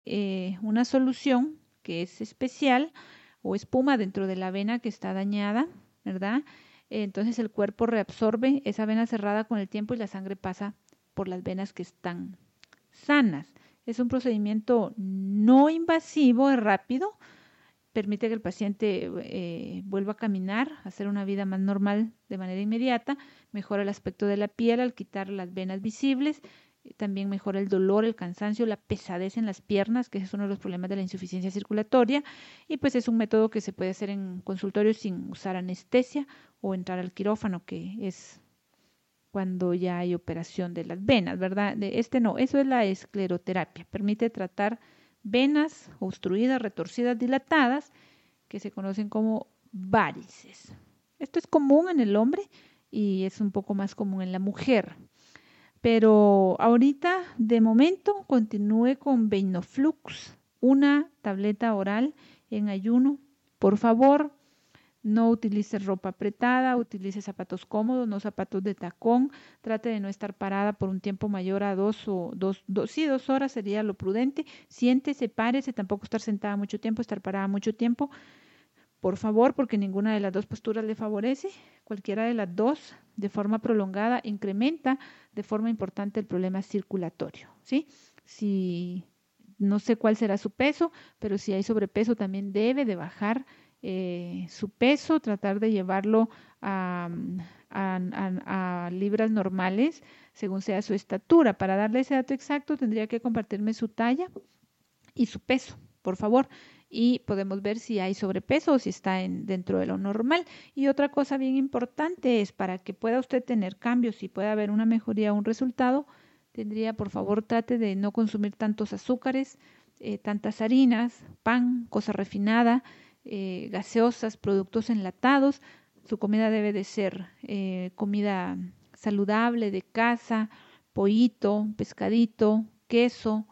una solución que es especial o espuma dentro de la vena que está dañada, ¿verdad? Entonces el cuerpo reabsorbe esa vena cerrada con el tiempo y la sangre pasa por las venas que están sanas. Es un procedimiento no invasivo, es rápido, permite que el paciente vuelva a caminar, hacer una vida más normal de manera inmediata, mejora el aspecto de la piel al quitar las venas visibles, también mejora el dolor, el cansancio, la pesadez en las piernas, que es uno de los problemas de la insuficiencia circulatoria, y pues es un método que se puede hacer en consultorio sin usar anestesia o entrar al quirófano, que es cuando ya hay operación de las venas, ¿verdad? No, eso es la escleroterapia, permite tratar venas obstruidas, retorcidas, dilatadas, que se conocen como varices. Esto es común en el hombre y es un poco más común en la mujer. Pero ahorita, de momento, continúe con Venoflux, una tableta oral en ayuno. Por favor, no utilice ropa apretada, utilice zapatos cómodos, no zapatos de tacón. Trate de no estar parada por un tiempo mayor a 2 horas sería lo prudente. Siéntese, párese, tampoco estar sentada mucho tiempo, estar parada mucho tiempo. Por favor, porque ninguna de las dos posturas le favorece. Cualquiera de las dos, de forma prolongada, incrementa de forma importante el problema circulatorio, ¿sí? Si no sé cuál será su peso, pero si hay sobrepeso también debe de bajar su peso, tratar de llevarlo a libras normales según sea su estatura. Para darle ese dato exacto tendría que compartirme su talla y su peso, por favor, y podemos ver si hay sobrepeso o si está dentro de lo normal. Y otra cosa bien importante es, para que pueda usted tener cambios y pueda haber una mejoría o un resultado, por favor, trate de no consumir tantos azúcares, tantas harinas, pan, cosa refinada, gaseosas, productos enlatados. Su comida debe de ser comida saludable, de casa, pollito, pescadito, queso,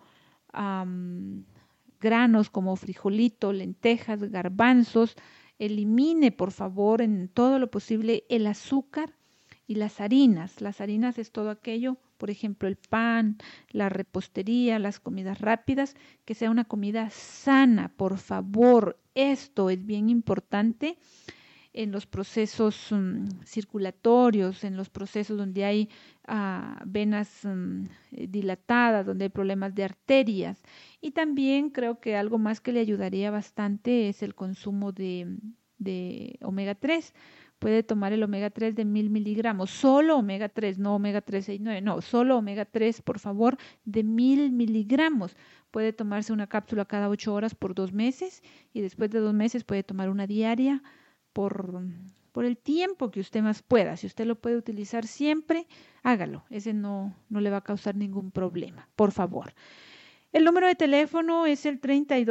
granos como frijolito, lentejas, garbanzos. Elimine, por favor, en todo lo posible el azúcar y las harinas. Las harinas es todo aquello, por ejemplo, el pan, la repostería, las comidas rápidas, que sea una comida sana, por favor. Esto es bien importante en los procesos circulatorios, en los procesos donde hay venas dilatadas, donde hay problemas de arterias. Y también creo que algo más que le ayudaría bastante es el consumo de omega 3. Puede tomar el omega 3 de 1000 miligramos, solo omega 3, no omega 369, no, solo omega 3, por favor, de 1000 miligramos. Puede tomarse una cápsula cada 8 horas por 2 meses y después de 2 meses puede tomar una diaria por el tiempo que usted más pueda. Si usted lo puede utilizar siempre, hágalo. Ese no le va a causar ningún problema, por favor. El número de teléfono es el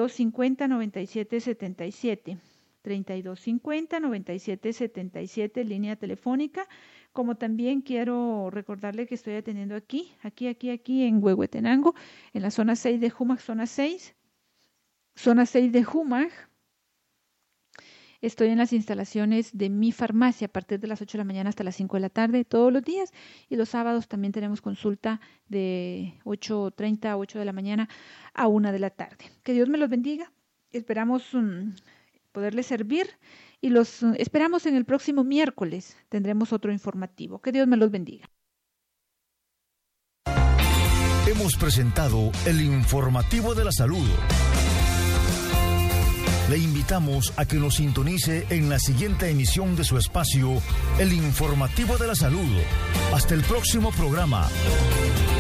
3250-9777. 3250-9777, línea telefónica. Como también quiero recordarle que estoy atendiendo aquí en Huehuetenango, en la zona 6 de Jumac, zona 6 de Jumac. Estoy en las instalaciones de Mi Farmacia a partir de las 8 de la mañana hasta las 5 de la tarde todos los días, y los sábados también tenemos consulta de 8:30 a 8 de la mañana a 1 de la tarde. Que Dios me los bendiga. Esperamos poderles servir y los esperamos en el próximo miércoles. Tendremos otro informativo. Que Dios me los bendiga. Hemos presentado el informativo de la salud. Le invitamos a que nos sintonice en la siguiente emisión de su espacio, el informativo de la salud. Hasta el próximo programa.